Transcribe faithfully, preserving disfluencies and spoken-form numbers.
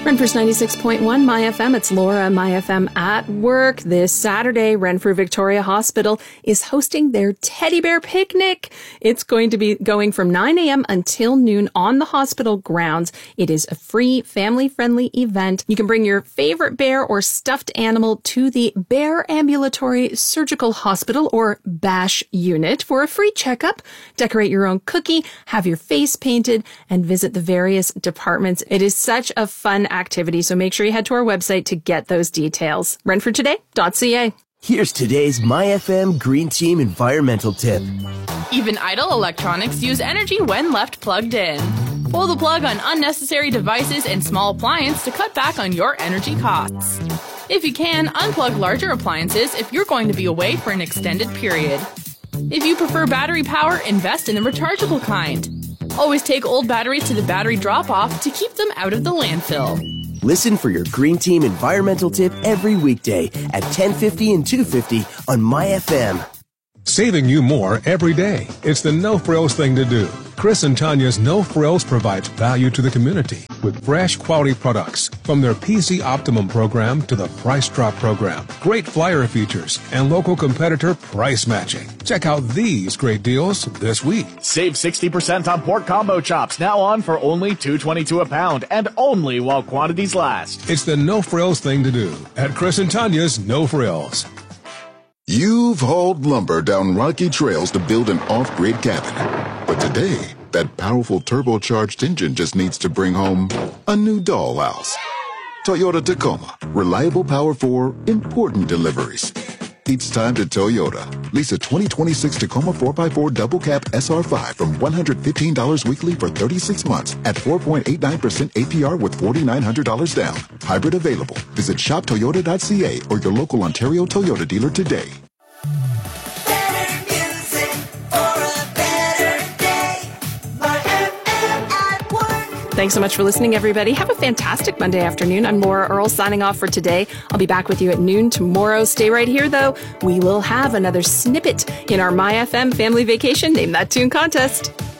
Renfrew's ninety-six point one My F M. It's Laura, My F M at work. This Saturday, Renfrew Victoria Hospital is hosting their teddy bear picnic. It's going to be going from nine a.m. until noon on the hospital grounds. It is a free, family-friendly event. You can bring your favorite bear or stuffed animal to the Bear Ambulatory Surgical Hospital, or BASH unit, for a free checkup. Decorate your own cookie, have your face painted, and visit the various departments. It is such a fun activity, so make sure you head to our website to get those details. renfrew today dot c a. Here's today's My F M Green Team environmental tip. Even idle electronics use energy when left plugged in. Pull the plug on unnecessary devices and small appliances to cut back on your energy costs. If you can, unplug larger appliances if you're going to be away for an extended period. If you prefer battery power, invest in the rechargeable kind. Always take old batteries to the battery drop-off to keep them out of the landfill. Listen for your Green Team environmental tip every weekday at ten fifty and two fifty on My F M. Saving you more every day. It's the No Frills thing to do. Chris and Tanya's No Frills provides value to the community with fresh quality products, from their P C Optimum program to the Price Drop program. Great flyer features and local competitor price matching. Check out these great deals this week. Save sixty percent on pork combo chops, now on for only two twenty-two a pound, and only while quantities last. It's the No Frills thing to do at Chris and Tanya's No Frills. You've hauled lumber down rocky trails to build an off-grid cabin. But today, that powerful turbocharged engine just needs to bring home a new dollhouse. Toyota Tacoma. Reliable power for important deliveries. It's time to Toyota. Lease a twenty twenty-six Tacoma four by four Double Cab S R five from one hundred fifteen dollars weekly for thirty-six months at four point eight nine percent A P R with four thousand nine hundred dollars down. Hybrid available. Visit shop toyota dot c a or your local Ontario Toyota dealer today. Thanks so much for listening, everybody. Have a fantastic Monday afternoon. I'm Laura Earle signing off for today. I'll be back with you at noon tomorrow. Stay right here, though. We will have another snippet in our My F M Family Vacation Name That Tune contest.